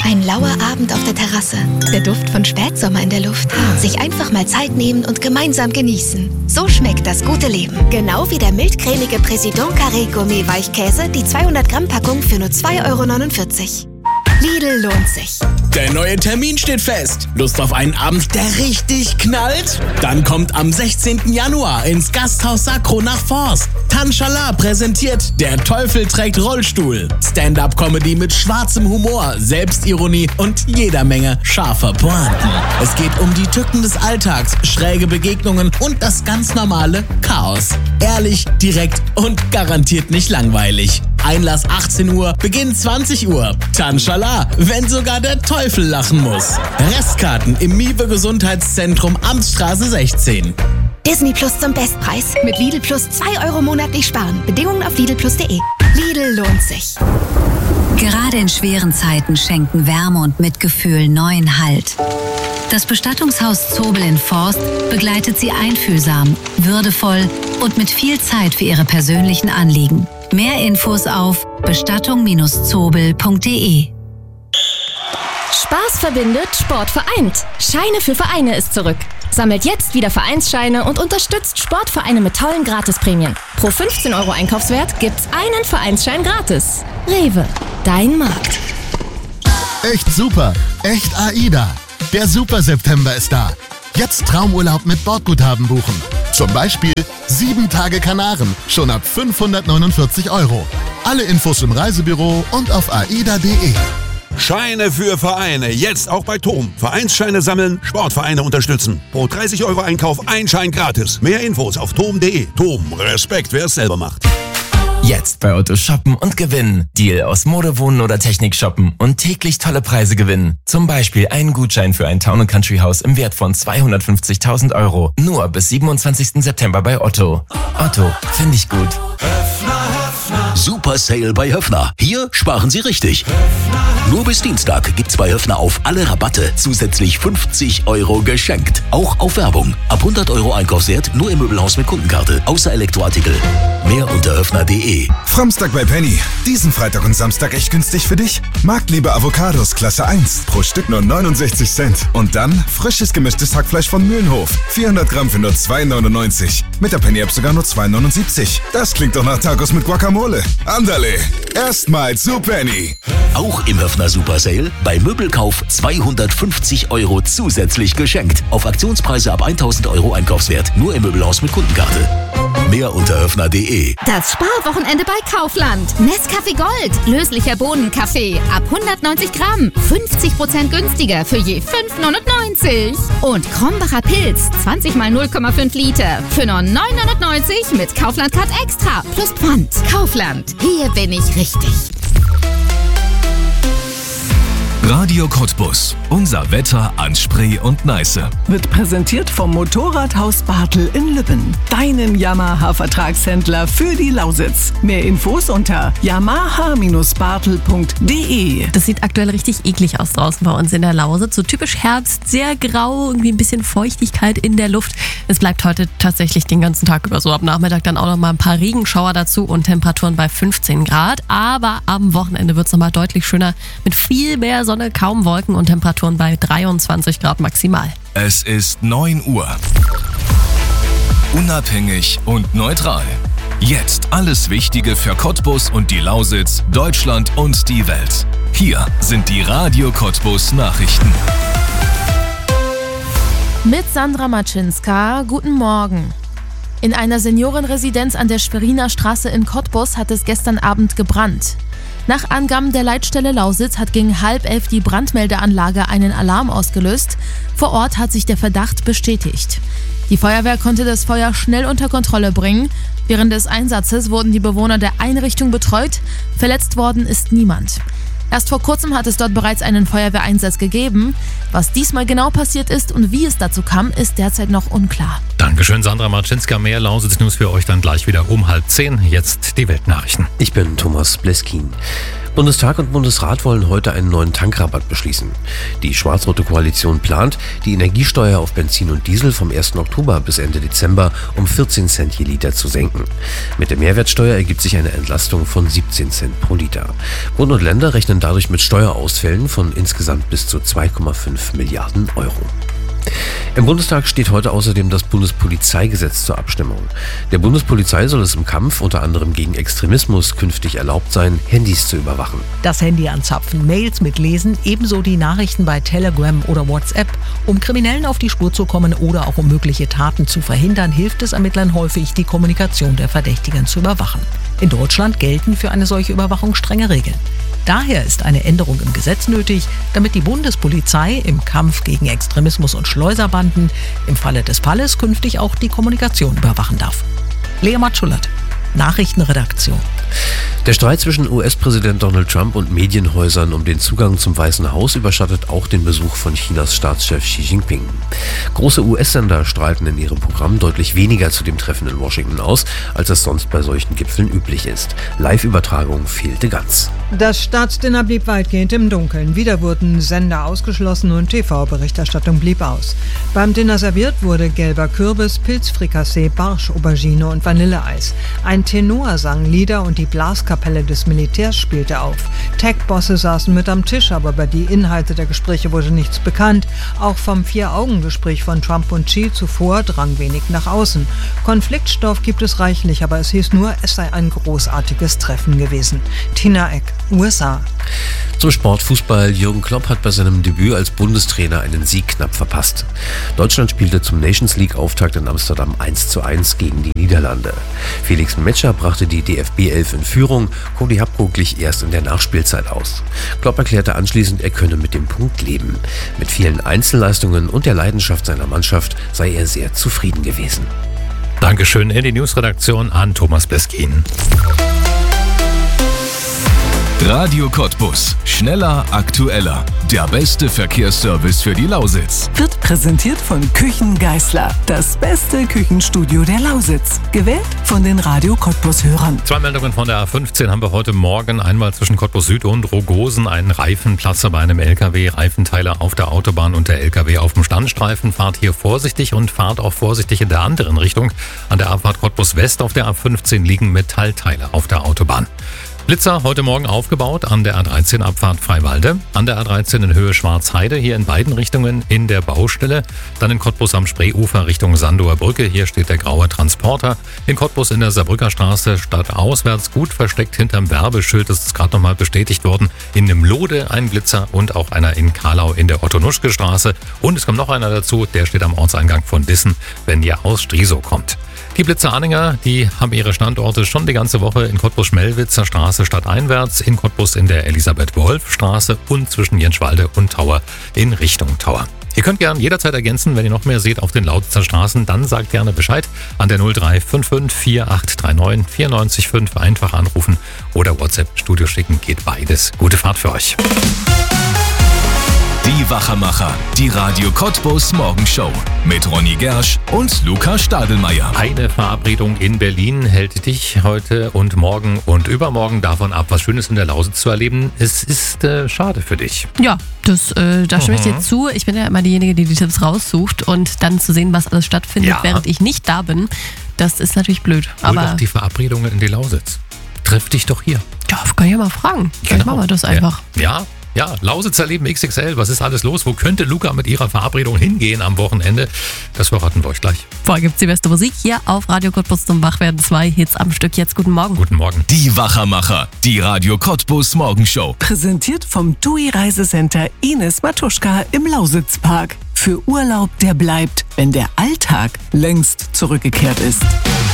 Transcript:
Ein lauer Abend auf der Terrasse. Der Duft von Spätsommer in der Luft. Sich einfach mal Zeit nehmen und gemeinsam genießen. So schmeckt das gute Leben. Genau wie der mildcremige Président Carré Gourmet Weichkäse, die 200 Gramm Packung für nur 2,49 €. Lidl lohnt sich. Der neue Termin steht fest. Lust auf einen Abend, der richtig knallt? Dann kommt am 16. Januar ins Gasthaus Sacro nach Forst. Tanschalah präsentiert Der Teufel trägt Rollstuhl. Stand-up-Comedy mit schwarzem Humor, Selbstironie und jeder Menge scharfer Pointen. Es geht um die Tücken des Alltags, schräge Begegnungen und das ganz normale Chaos. Ehrlich, direkt und garantiert nicht langweilig. Einlass 18 Uhr, Beginn 20 Uhr. Tanschalah, wenn sogar der Teufel lachen muss. Restkarten im Miwe Gesundheitszentrum Amtsstraße 16. Disney Plus zum Bestpreis. Mit Lidl Plus 2 € monatlich sparen. Bedingungen auf lidlplus.de. Lidl lohnt sich. Gerade in schweren Zeiten schenken Wärme und Mitgefühl neuen Halt. Das Bestattungshaus Zobel in Forst begleitet Sie einfühlsam, würdevoll und mit viel Zeit für Ihre persönlichen Anliegen. Mehr Infos auf bestattung-zobel.de. Spaß verbindet, Sport vereint. Scheine für Vereine ist zurück. Sammelt jetzt wieder Vereinsscheine und unterstützt Sportvereine mit tollen Gratisprämien. Pro 15 € Einkaufswert gibt's einen Vereinsschein gratis. Rewe, dein Markt. Echt super, echt AIDA. Der Super September ist da. Jetzt Traumurlaub mit Bordguthaben buchen. Zum Beispiel 7 Tage Kanaren, schon ab 549 €. Alle Infos im Reisebüro und auf aida.de. Scheine für Vereine, jetzt auch bei TOM. Vereinsscheine sammeln, Sportvereine unterstützen. Pro 30 € Einkauf ein Schein gratis. Mehr Infos auf tom.de. TOM, Respekt, wer es selber macht. Jetzt bei Otto shoppen und gewinnen. Deal aus Mode, Wohnen oder Technik shoppen und täglich tolle Preise gewinnen. Zum Beispiel einen Gutschein für ein Town & Country Haus im Wert von 250.000 €. Nur bis 27. September bei Otto. Otto, finde ich gut. Super Sale bei Höffner. Hier sparen Sie richtig. Nur bis Dienstag gibt's bei Höffner auf alle Rabatte zusätzlich 50 € geschenkt. Auch auf Werbung. Ab 100 € Einkaufswert nur im Möbelhaus mit Kundenkarte. Außer Elektroartikel. Mehr unter höffner.de. Framstag bei Penny. Diesen Freitag und Samstag echt günstig für dich? Marktliebe Avocados Klasse 1. Pro Stück nur 69 Cent. Und dann frisches gemischtes Hackfleisch von Mühlenhof. 400 Gramm für nur 2,99. Mit der Penny-App sogar nur 2,79. Das klingt doch nach Tacos mit Guacamole. Andale. Erstmal zu Penny. Auch im Höffner Super Sale. Bei Möbelkauf 250 € zusätzlich geschenkt. Auf Aktionspreise ab 1.000 € Einkaufswert. Nur im Möbelhaus mit Kundenkarte. Mehr unter höffner.de. Das Sparwochenende bei Kaufland. Nescafé Gold. Löslicher Bohnenkaffee. Ab 190 Gramm. 50% günstiger für je 5,99. Und Krombacher Pilz. 20 mal 0,5 Liter. Für nur 9,99 mit Kaufland Card Extra. Plus Pfand. Kaufland. Hier bin ich richtig. Radio Cottbus. Unser Wetter an Spree und Neiße. Wird präsentiert vom Motorradhaus Bartel in Lübben. Deinem Yamaha-Vertragshändler für die Lausitz. Mehr Infos unter yamaha-bartel.de. Das sieht aktuell richtig eklig aus draußen bei uns in der Lausitz. So typisch Herbst, sehr grau, irgendwie ein bisschen Feuchtigkeit in der Luft. Es bleibt heute tatsächlich den ganzen Tag über so. Ab Nachmittag dann auch noch mal ein paar Regenschauer dazu und Temperaturen bei 15 Grad. Aber am Wochenende wird es nochmal deutlich schöner mit viel mehr Sonne, kaum Wolken und Temperaturen bei 23 Grad maximal. Es ist 9 Uhr. Unabhängig und neutral. Jetzt alles Wichtige für Cottbus und die Lausitz, Deutschland und die Welt. Hier sind die Radio Cottbus Nachrichten. Mit Sandra Maczynska, guten Morgen. In einer Seniorenresidenz an der Schweriner Straße in Cottbus hat es gestern Abend gebrannt. Nach Angaben der Leitstelle Lausitz hat gegen 10:30 die Brandmeldeanlage einen Alarm ausgelöst. Vor Ort hat sich der Verdacht bestätigt. Die Feuerwehr konnte das Feuer schnell unter Kontrolle bringen. Während des Einsatzes wurden die Bewohner der Einrichtung betreut. Verletzt worden ist niemand. Erst vor kurzem hat es dort bereits einen Feuerwehreinsatz gegeben. Was diesmal genau passiert ist und wie es dazu kam, ist derzeit noch unklar. Dankeschön, Sandra Maczynska. Mehr Lausitz News für euch dann gleich wieder um 9:30. Jetzt die Weltnachrichten. Ich bin Thomas Bleskin. Bundestag und Bundesrat wollen heute einen neuen Tankrabatt beschließen. Die schwarz-rote Koalition plant, die Energiesteuer auf Benzin und Diesel vom 1. Oktober bis Ende Dezember um 14 Cent je Liter zu senken. Mit der Mehrwertsteuer ergibt sich eine Entlastung von 17 Cent pro Liter. Bund und Länder rechnen dadurch mit Steuerausfällen von insgesamt bis zu 2,5 Milliarden Euro. Im Bundestag steht heute außerdem das Bundespolizeigesetz zur Abstimmung. Der Bundespolizei soll es im Kampf unter anderem gegen Extremismus künftig erlaubt sein, Handys zu überwachen. Das Handy anzapfen, Mails mitlesen, ebenso die Nachrichten bei Telegram oder WhatsApp. Um Kriminellen auf die Spur zu kommen oder auch um mögliche Taten zu verhindern, hilft es Ermittlern häufig, die Kommunikation der Verdächtigen zu überwachen. In Deutschland gelten für eine solche Überwachung strenge Regeln. Daher ist eine Änderung im Gesetz nötig, damit die Bundespolizei im Kampf gegen Extremismus und Schleuserbanden im Falle des Falles künftig auch die Kommunikation überwachen darf. Lea Matschulat, Nachrichtenredaktion. Der Streit zwischen US-Präsident Donald Trump und Medienhäusern um den Zugang zum Weißen Haus überschattet auch den Besuch von Chinas Staatschef Xi Jinping. Große US-Sender strahlten in ihrem Programm deutlich weniger zu dem Treffen in Washington aus, als es sonst bei solchen Gipfeln üblich ist. Live-Übertragung fehlte ganz. Das Staatsdinner blieb weitgehend im Dunkeln. Wieder wurden Sender ausgeschlossen und TV-Berichterstattung blieb aus. Beim Dinner serviert wurde gelber Kürbis, Pilzfrikassee, Barsch, Aubergine und Vanilleeis. Ein Tenor sang Lieder und die Blaskapelle des Militärs spielte auf. Tech-Bosse saßen mit am Tisch, aber über die Inhalte der Gespräche wurde nichts bekannt. Auch vom Vier-Augen-Gespräch von Trump und Xi zuvor drang wenig nach außen. Konfliktstoff gibt es reichlich, aber es hieß nur, es sei ein großartiges Treffen gewesen. Tina Eck, USA. Zum Sportfußball. Jürgen Klopp hat bei seinem Debüt als Bundestrainer einen Sieg knapp verpasst. Deutschland spielte zum Nations League-Auftakt in Amsterdam 1:1 gegen die Niederlande. Felix Metscher brachte die DFB 11 in Führung, Cody Hapko glich erst in der Nachspielzeit aus. Klopp erklärte anschließend, er könne mit dem Punkt leben. Mit vielen Einzelleistungen und der Leidenschaft seiner Mannschaft sei er sehr zufrieden gewesen. Dankeschön in die Newsredaktion an Thomas Beskin. Radio Cottbus. Schneller, aktueller. Der beste Verkehrsservice für die Lausitz. Wird präsentiert von Küchen Geisler. Das beste Küchenstudio der Lausitz. Gewählt von den Radio Cottbus-Hörern. 2 Meldungen von der A15 haben wir heute Morgen. Einmal zwischen Cottbus Süd und Rogosen einen Reifenplatzer bei einem LKW. Reifenteiler auf der Autobahn und der LKW auf dem Standstreifen. Fahrt hier vorsichtig und fahrt auch vorsichtig in der anderen Richtung. An der Abfahrt Cottbus West auf der A15 liegen Metallteile auf der Autobahn. Blitzer heute Morgen aufgebaut an der A13 Abfahrt Freiwalde, an der A13 in Höhe Schwarzheide, hier in beiden Richtungen in der Baustelle, dann in Cottbus am Spreeufer Richtung Sandower Brücke, hier steht der graue Transporter, in Cottbus in der Saarbrücker Straße stadtauswärts gut versteckt hinterm Werbeschild, das ist gerade nochmal bestätigt worden, in Nemlode ein Blitzer und auch einer in Karlau in der Otto-Nuschke-Straße und es kommt noch einer dazu, der steht am Ortseingang von Dissen, wenn ihr aus Strisow kommt. Die Blitzer-Anhänger, die haben ihre Standorte schon die ganze Woche in Cottbus-Schmellwitzer Straße stadteinwärts, in Cottbus in der Elisabeth-Wolf-Straße und zwischen Jenschwalde und Tauer in Richtung Tauer. Ihr könnt gerne jederzeit ergänzen, wenn ihr noch mehr seht auf den Lausitzer Straßen, dann sagt gerne Bescheid an der 0355 4839 94,5 einfach anrufen oder WhatsApp-Studio schicken, geht beides. Gute Fahrt für euch. Die Wachermacher, die Radio Cottbus Morgenshow mit Ronny Gersch und Luca Stadelmeier. Eine Verabredung in Berlin hält dich heute und morgen und übermorgen davon ab, was Schönes in der Lausitz zu erleben. Es ist schade für dich. Ja, da stimme ich dir zu. Ich bin ja immer diejenige, die Tipps raussucht und dann zu sehen, was alles stattfindet, während ich nicht da bin, das ist natürlich blöd. Hol doch die Verabredungen in die Lausitz. Treff dich doch hier. Ja, kann ich ja mal fragen. Vielleicht machen wir das einfach. Ja, Lausitzer Leben XXL, was ist alles los? Wo könnte Luca mit ihrer Verabredung hingehen am Wochenende? Das verraten wir euch gleich. Vorher gibt's die beste Musik hier auf Radio Cottbus zum Wachwerden. 2 Hits am Stück. Jetzt guten Morgen. Guten Morgen. Die Wachermacher, die Radio Cottbus Morgenshow. Präsentiert vom TUI Reisecenter Ines Matuschka im Lausitzpark. Für Urlaub, der bleibt, wenn der Alltag längst zurückgekehrt ist.